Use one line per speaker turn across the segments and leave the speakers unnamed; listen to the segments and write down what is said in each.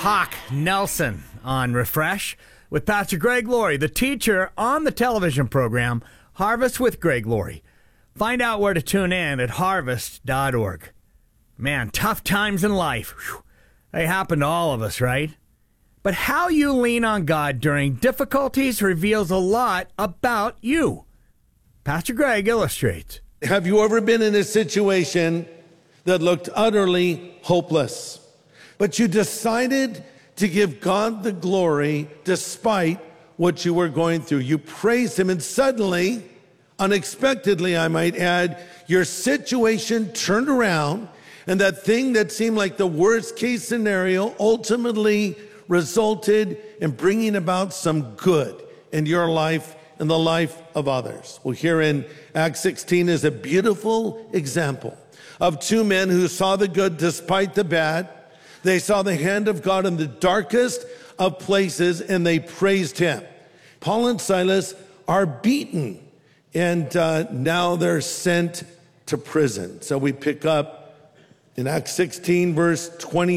Hawk Nelson on Refresh with Pastor Greg Laurie, the teacher on the television program Harvest with Greg Laurie. Find out where to tune in at harvest.org. Man, tough times in life. Whew. They happen to all of us, right? But how you lean on God during difficulties reveals a lot about you. Pastor Greg illustrates.
Have you ever been in a situation that looked utterly hopeless, but you decided to give God the glory despite what you were going through? You praised him, and suddenly, unexpectedly, I might add, your situation turned around, and that thing that seemed like the worst case scenario ultimately resulted in bringing about some good in your life and the life of others. Well, here in Acts 16 is a beautiful example of two men who saw the good despite the bad. They saw the hand of God in the darkest of places, and they praised him. Paul and Silas are beaten, and now they're sent to prison. So we pick up in Acts 16, verse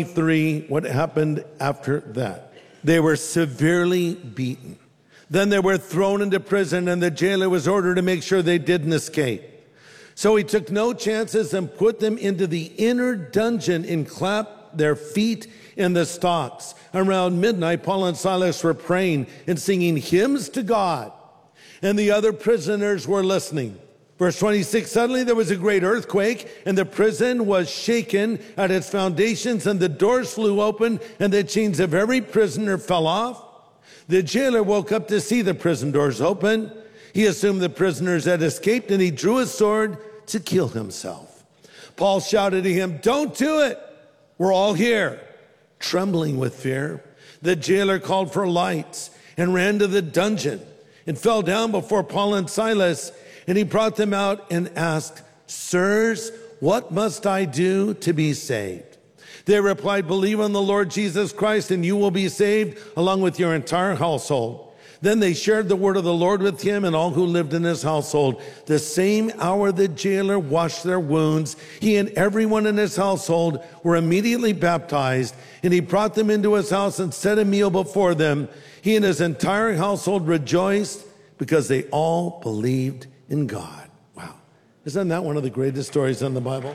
23, what happened after that. They were severely beaten. Then they were thrown into prison, and the jailer was ordered to make sure they didn't escape. So he took no chances and put them into the inner dungeon and clapped their feet in the stocks. Around midnight, Paul and Silas were praying and singing hymns to God, and the other prisoners were listening. Verse 26, suddenly there was a great earthquake, and the prison was shaken at its foundations, and the doors flew open, and the chains of every prisoner fell off. The jailer woke up to see the prison doors open. He assumed the prisoners had escaped, and he drew his sword to kill himself. Paul shouted to him, "Don't do it. We're all here." Trembling with fear, the jailer called for lights and ran to the dungeon and fell down before Paul and Silas. And he brought them out and asked, "Sirs, what must I do to be saved?" They replied, "Believe on the Lord Jesus Christ, and you will be saved, along with your entire household." Then they shared the word of the Lord with him and all who lived in his household. The same hour the jailer washed their wounds, he and everyone in his household were immediately baptized. And he brought them into his house and set a meal before them. He and his entire household rejoiced because they all believed in God. Wow. Isn't that one of the greatest stories in the Bible?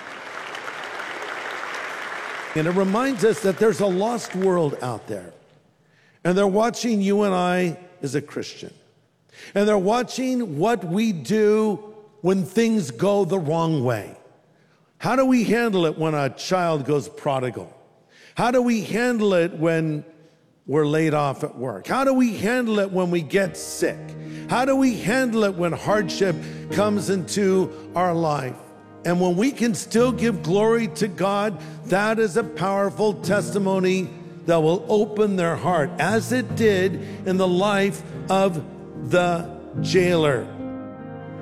And it reminds us that there's a lost world out there. And they're watching you and I as a Christian. And they're watching what we do when things go the wrong way. How do we handle it when a child goes prodigal? How do we handle it when we're laid off at work? How do we handle it when we get sick? How do we handle it when hardship comes into our life? And when we can still give glory to God, that is a powerful testimony that will open their heart, as it did in the life of the jailer.